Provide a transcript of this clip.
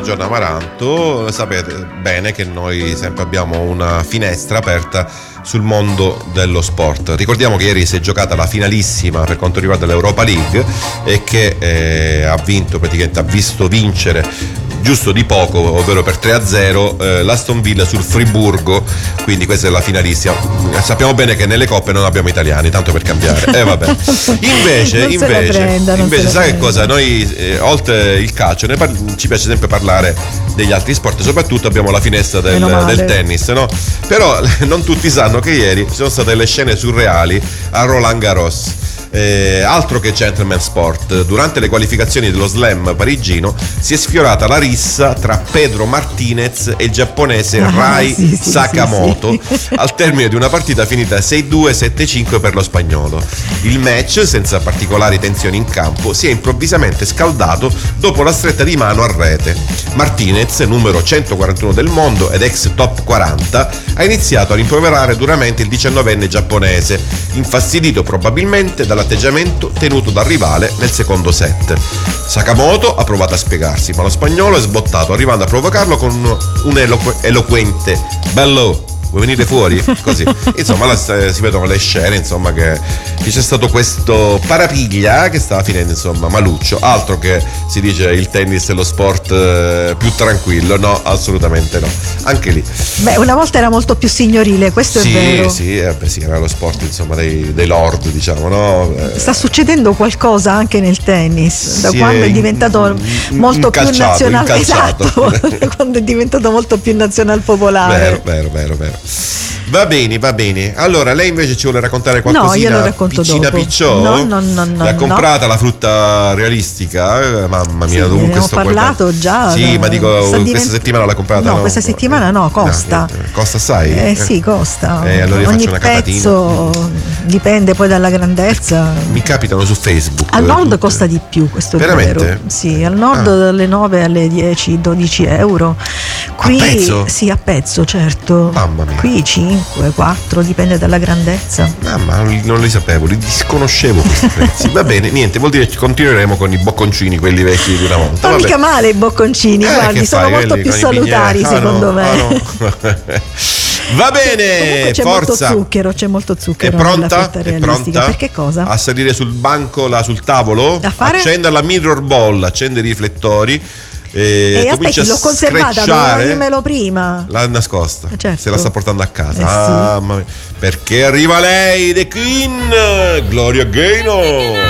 Giorgio Amaranto. Sapete bene che noi sempre abbiamo una finestra aperta sul mondo dello sport. Ricordiamo che ieri si è giocata la finalissima per quanto riguarda l'Europa League e che ha vinto, praticamente ha visto vincere giusto di poco, ovvero per 3-0 l'Aston Villa sul Friburgo, quindi questa è la finalissima. Sappiamo bene che nelle coppe non abbiamo italiani, tanto per cambiare. Vabbè. Invece sai che cosa? Noi oltre il calcio ci piace sempre parlare degli altri sport, soprattutto abbiamo la finestra del tennis, no? Però non tutti sanno che ieri ci sono state le scene surreali a Roland Garros. Altro che gentleman sport. Durante le qualificazioni dello slam parigino si è sfiorata la rissa tra Pedro Martinez e il giapponese Rai Sakamoto al termine di una partita finita 6-2, 7-5 per lo spagnolo. Il match, senza particolari tensioni in campo, si è improvvisamente scaldato dopo la stretta di mano a rete. Martinez, numero 141 del mondo ed ex top 40, ha iniziato a rimproverare duramente il 19enne giapponese, infastidito probabilmente dall'atteggiamento tenuto dal rivale nel secondo set. Sakamoto ha provato a spiegarsi, ma lo spagnolo è sbottato, arrivando a provocarlo con un eloquente "bello, vuoi venire fuori?" Così. Insomma, si vedono le scene, insomma, che c'è stato questo parapiglia che stava finendo, insomma, maluccio. Altro che si dice il tennis è lo sport più tranquillo. No, assolutamente no. Anche lì. Beh, una volta era molto più signorile, questo è vero. Sì, era lo sport, insomma, dei lord, diciamo, no? Sta succedendo qualcosa anche nel tennis, da quando è diventato molto più nazionale. Esatto, quando è diventato molto più nazional popolare. Vero. Va bene. Allora, lei invece ci vuole raccontare qualcosina? No, io lo racconto piccina dopo. Picciò? No. L'ha comprata la frutta realistica? Mamma mia, sì, dovunque ne ho parlato già. Sì, ma dico, questa settimana l'ha comprata? No, questa settimana no, costa. Costa assai? Sì, costa. Allora io ogni faccio una catatina. Pezzo dipende poi dalla grandezza. Mi capitano su Facebook. Al nord costa di più, questo è veramente? Vero. Sì, al nord dalle 9 alle 10-12 euro. Qui, a pezzo? Sì, a pezzo, certo. Mamma mia. Qui 5, 4, dipende dalla grandezza. Ma non li sapevo, li disconoscevo questi prezzi. Va bene, niente, vuol dire che continueremo con i bocconcini, quelli vecchi di una volta. Non mica male i bocconcini, guardi, sono molto più salutari secondo me. No. Va bene, c'è forza. C'è molto zucchero. È pronta? È pronta? Perché cosa? A salire sul banco, là sul tavolo, a fare? Accenda la mirror ball, accende i riflettori. Aspetti, l'ho conservata, doveva dirmelo prima. L'ha nascosta, certo. Se la sta portando a casa. Sì. Mamma mia. Perché arriva lei, The Queen, Gloria Gaynor.